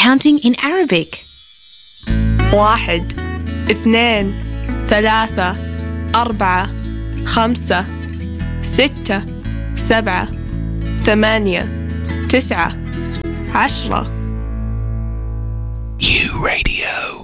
counting in Arabic. 1 2 3 4 5 6 7 8 9 10 U Radio.